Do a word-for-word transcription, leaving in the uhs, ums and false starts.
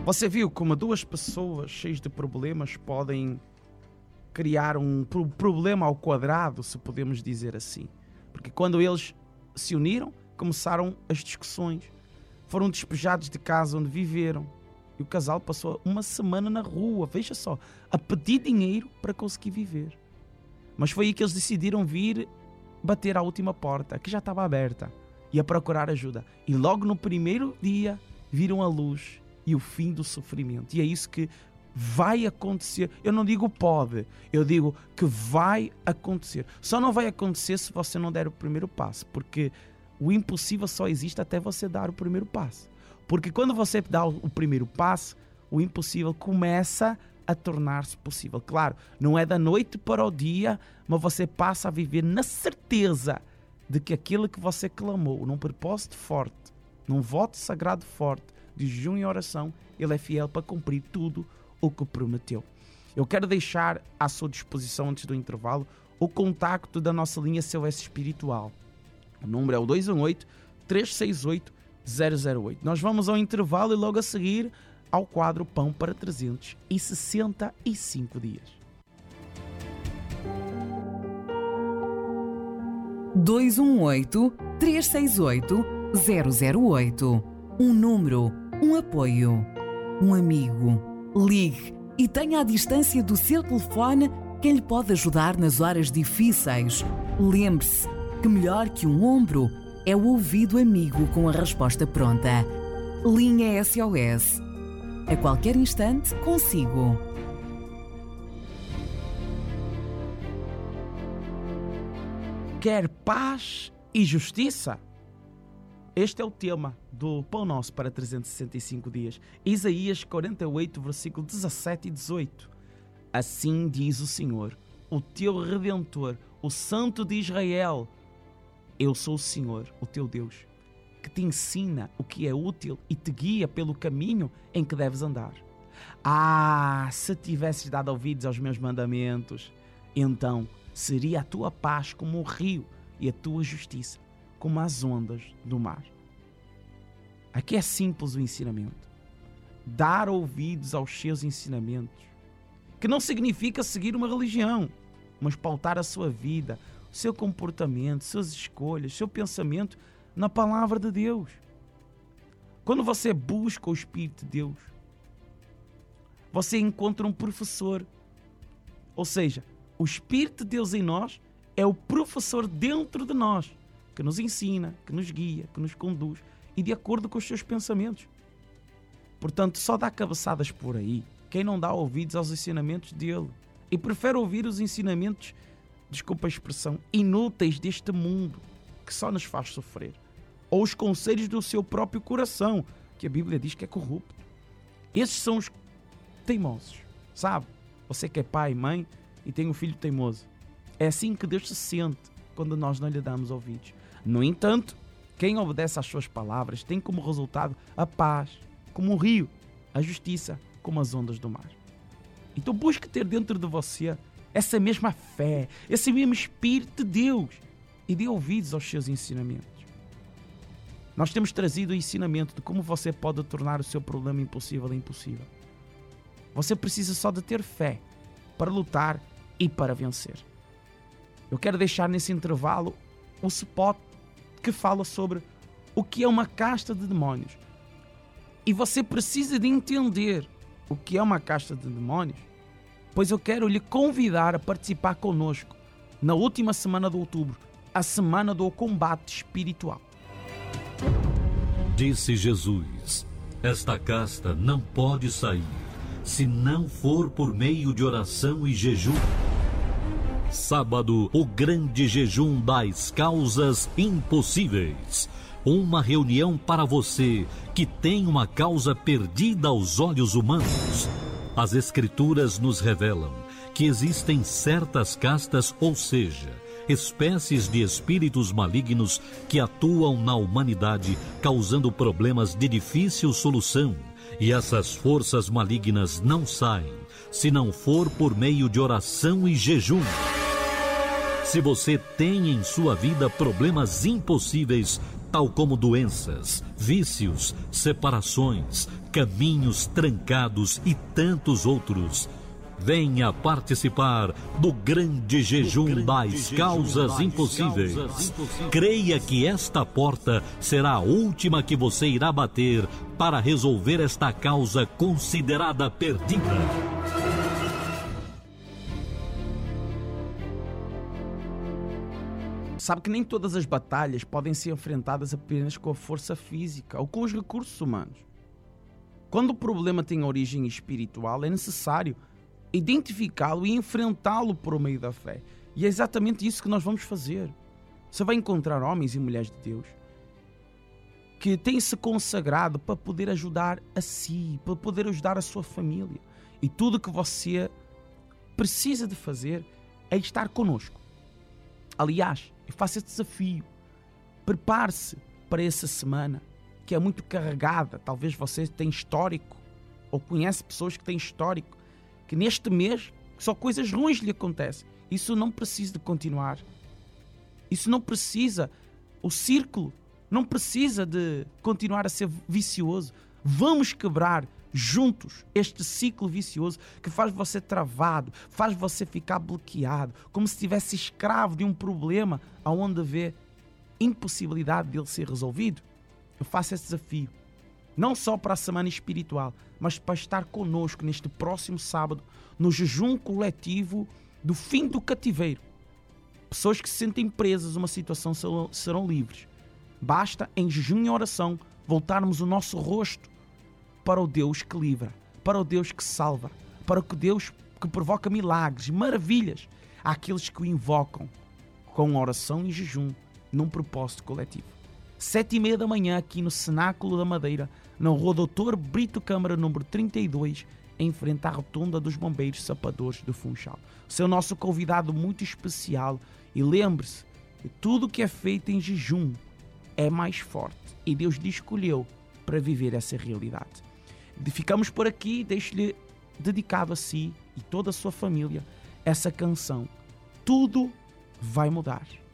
Você viu como duas pessoas cheias de problemas podem criar um pro- problema ao quadrado, se podemos dizer assim. Porque quando eles se uniram, começaram as discussões. Foram despejados de casa onde viveram. E o casal passou uma semana na rua, veja só, a pedir dinheiro para conseguir viver. Mas foi aí que eles decidiram vir bater à última porta, que já estava aberta, e a procurar ajuda. E logo no primeiro dia viram a luz e o fim do sofrimento. E é isso que vai acontecer. Eu não digo pode, eu digo que vai acontecer. Só não vai acontecer se você não der o primeiro passo, porque o impossível só existe até você dar o primeiro passo. Porque quando você dá o primeiro passo, o impossível começa a tornar-se possível. Claro, não é da noite para o dia, mas você passa a viver na certeza de que aquilo que você clamou, num propósito forte, num voto sagrado forte, de jejum e oração, Ele é fiel para cumprir tudo o que prometeu. Eu quero deixar à sua disposição, antes do intervalo, o contacto da nossa linha S O S Espiritual. O número é o dois um oito, três seis oito, zero zero oito. Nós vamos ao intervalo e logo a seguir ao quadro Pão para trezentos e sessenta e cinco dias. dois um oito, três seis oito, zero zero oito. Um número, um apoio, um amigo. Ligue e tenha à distância do seu telefone quem lhe pode ajudar nas horas difíceis. Lembre-se que melhor que um ombro é o ouvido amigo com a resposta pronta. Linha S O S. A qualquer instante, consigo. Quer paz e justiça? Este é o tema do Pão Nosso para trezentos e sessenta e cinco dias. Isaías quarenta e oito, versículo dezassete e dezoito. Assim diz o Senhor, o teu Redentor, o Santo de Israel. Eu sou o Senhor, o teu Deus, que te ensina o que é útil e te guia pelo caminho em que deves andar. Ah, se tivesses dado ouvidos aos meus mandamentos, então seria a tua paz como o rio e a tua justiça como as ondas do mar. Aqui é simples o ensinamento. Dar ouvidos aos seus ensinamentos, que não significa seguir uma religião, mas pautar a sua vida, o seu comportamento, suas escolhas, seu pensamento na palavra de Deus. Quando você busca o Espírito de Deus, você encontra um professor. Ou seja, o Espírito de Deus em nós é o professor dentro de nós, que nos ensina, que nos guia, que nos conduz, e de acordo com os seus pensamentos. Portanto, só dá cabeçadas por aí quem não dá ouvidos aos ensinamentos dele e prefere ouvir os ensinamentos, desculpa a expressão, inúteis deste mundo, que só nos faz sofrer, ou os conselhos do seu próprio coração, que a Bíblia diz que é corrupto. Esses são os teimosos, sabe? Você que é pai e mãe e tem um filho teimoso. É assim que Deus se sente quando nós não lhe damos ouvidos. No entanto, quem obedece às suas palavras tem como resultado a paz, como o rio, a justiça, como as ondas do mar. Então busque ter dentro de você essa mesma fé, esse mesmo Espírito de Deus, e dê ouvidos aos seus ensinamentos. Nós temos trazido o ensinamento de como você pode tornar o seu problema impossível impossível. Você precisa só de ter fé para lutar e para vencer. Eu quero deixar nesse intervalo o spot que fala sobre o que é uma casta de demónios. E você precisa de entender o que é uma casta de demónios, pois eu quero lhe convidar a participar conosco na última semana de outubro, a semana do combate espiritual. Disse Jesus: esta casta não pode sair se não for por meio de oração e jejum. Sábado, o grande jejum das causas impossíveis. Uma reunião para você que tem uma causa perdida aos olhos humanos. As Escrituras nos revelam que existem certas castas, ou seja, espécies de espíritos malignos que atuam na humanidade, causando problemas de difícil solução. E essas forças malignas não saem se não for por meio de oração e jejum. Se você tem em sua vida problemas impossíveis, tal como doenças, vícios, separações, caminhos trancados e tantos outros, venha participar do grande jejum das causas impossíveis. Creia que esta porta será a última que você irá bater para resolver esta causa considerada perdida. Sabe que nem todas as batalhas podem ser enfrentadas apenas com a força física ou com os recursos humanos. Quando o problema tem origem espiritual, é necessário identificá-lo e enfrentá-lo por meio da fé. E é exatamente isso que nós vamos fazer. Você vai encontrar homens e mulheres de Deus que têm se consagrado para poder ajudar a si, para poder ajudar a sua família. E tudo o que você precisa de fazer é estar conosco. Aliás, eu faço esse desafio. Prepare-se para essa semana, que é muito carregada. Talvez você tenha histórico, ou conhece pessoas que têm histórico, que neste mês só coisas ruins lhe acontecem. Isso não precisa de continuar. Isso não precisa, o círculo não precisa de continuar a ser vicioso. Vamos quebrar juntos este ciclo vicioso que faz você travado, faz você ficar bloqueado, como se estivesse escravo de um problema onde vê impossibilidade dele ser resolvido. Eu faço esse desafio, não só para a semana espiritual, mas para estar conosco neste próximo sábado, no jejum coletivo do fim do cativeiro. Pessoas que se sentem presas a uma situação serão, serão livres. Basta, em jejum e oração, voltarmos o nosso rosto para o Deus que livra, para o Deus que salva, para o Deus que provoca milagres, maravilhas àqueles que o invocam com oração e jejum num propósito coletivo. Sete e meia da manhã, aqui no Cenáculo da Madeira, na Rua Doutor Brito Câmara, número trinta e dois, em frente à Rotunda dos Bombeiros Sapadores do Funchal. Você é o nosso convidado muito especial e lembre-se que tudo que é feito em jejum é mais forte e Deus lhe escolheu para viver essa realidade. Ficamos por aqui, deixo-lhe dedicado a si e toda a sua família essa canção. Tudo vai mudar.